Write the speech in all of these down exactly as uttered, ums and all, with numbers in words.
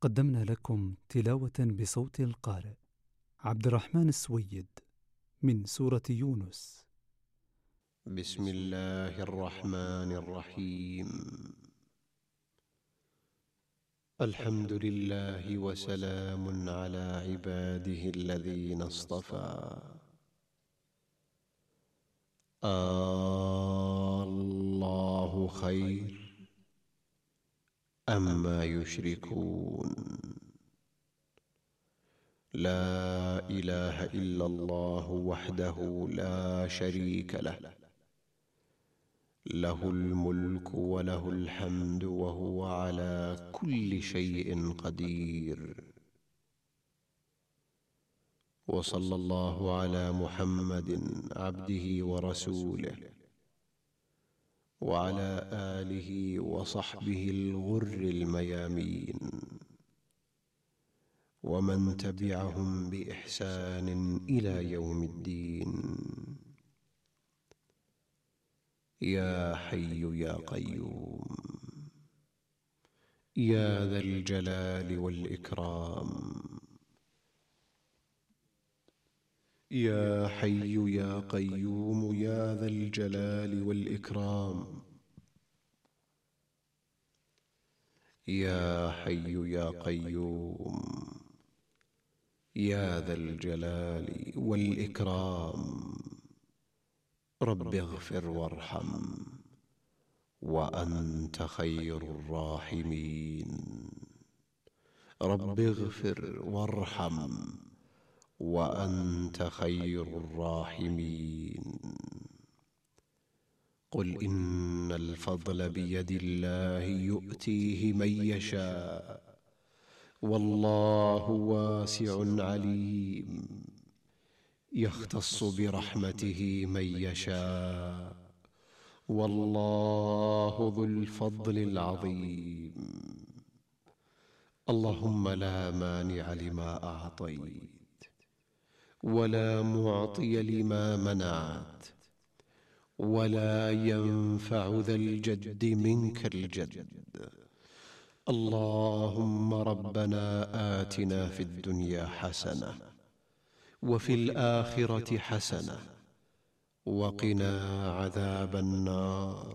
قدمنا لكم تلاوة بصوت القارئ عبد الرحمن السويد من سورة يونس. بسم الله الرحمن الرحيم. الحمد لله وسلام على عباده الذين اصطفى. الله خير أما يشركون. لا إله إلا الله وحده لا شريك له، له الملك وله الحمد وهو على كل شيء قدير. وصلى الله على محمد عبده ورسوله وعلى آله وصحبه الغر الميامين ومن تبعهم بإحسان إلى يوم الدين. يا حي يا قيوم يا ذا الجلال والإكرام. يا حي يا قيوم يا ذا الجلال والإكرام. يا حي يا قيوم يا ذا الجلال والإكرام. رب اغفر وارحم وأنت خير الراحمين. رب اغفر وارحم وأنت خير الراحمين. قل إن الفضل بيد الله يؤتيه من يشاء والله واسع عليم. يختص برحمته من يشاء والله ذو الفضل العظيم. اللهم لا مانع لما أعطيت ولا معطي لما منعت ولا ينفع ذا الجد منك الجد. اللهم ربنا آتنا في الدنيا حسنة وفي الآخرة حسنة وقنا عذاب النار.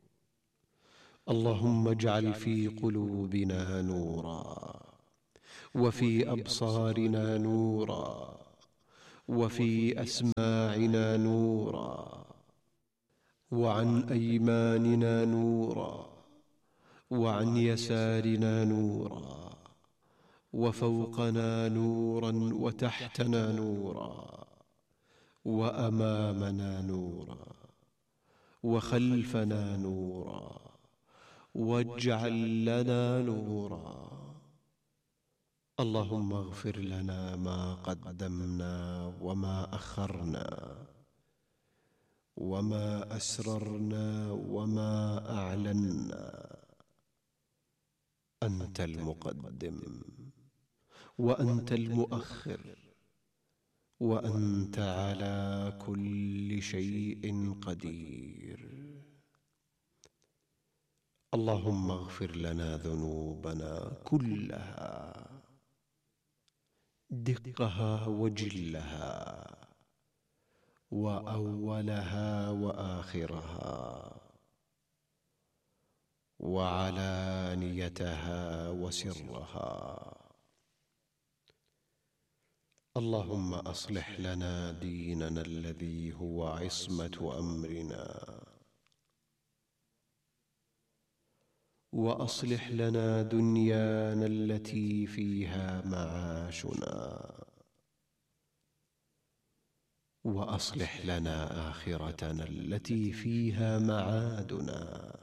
اللهم اجعل في قلوبنا نورا وفي أبصارنا نورا وفي أسماعنا نورا وعن أيماننا نورا وعن يسارنا نورا وفوقنا نورا وتحتنا نورا وأمامنا نورا وخلفنا نورا واجعل لنا نورا. اللهم اغفر لنا ما قدمنا وما أخرنا وما أسررنا وما أعلنا. أنت المقدم وأنت المؤخر وأنت على كل شيء قدير. اللهم اغفر لنا ذنوبنا كلها دقها وجلها وأولها وآخرها وعلانيتها وسرها. اللهم أصلح لنا ديننا الذي هو عصمة أمرنا وأصلح لنا دنيانا التي فيها معاشنا وأصلح لنا آخرتنا التي فيها معادنا.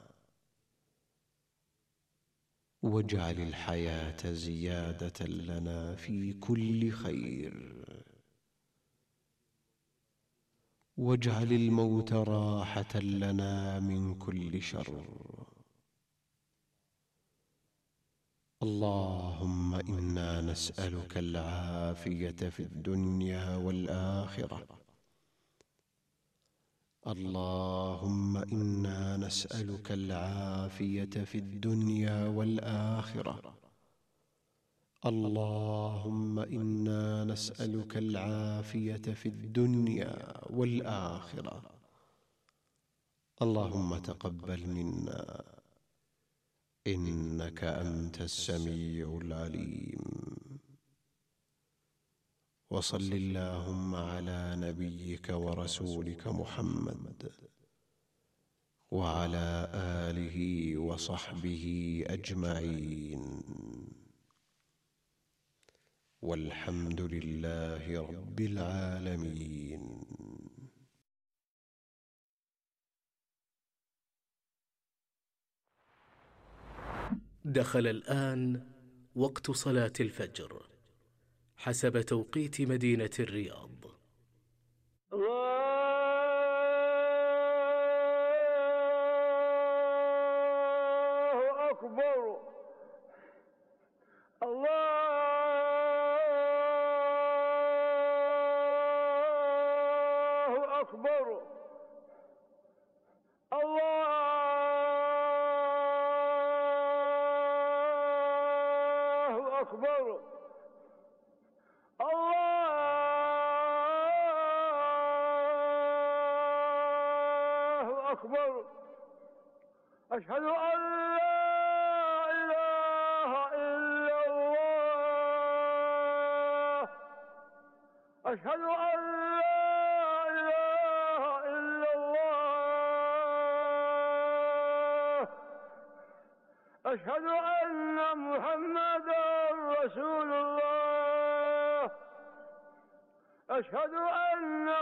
واجعل الحياة زيادة لنا في كل خير واجعل الموت راحة لنا من كل شر. اللهم إنا نسألك العافية في الدنيا والآخرة. اللهم إنا نسألك العافية في الدنيا والآخرة اللهم إنا نسألك العافية في الدنيا والآخرة. اللهم تقبل منا إنك أنت السميع العليم. وصل اللهم على نبيك ورسولك محمد وعلى آله وصحبه أجمعين، والحمد لله رب العالمين. دخل الآن وقت صلاة الفجر حسب توقيت مدينة الرياض. الله أكبر. الله أكبر. الله أكبر. الله أكبر. أشهد أن لا إله إلا الله. أشهد أن لا إله إلا الله. أشهد أن محمدا رسول الله. أشهد أن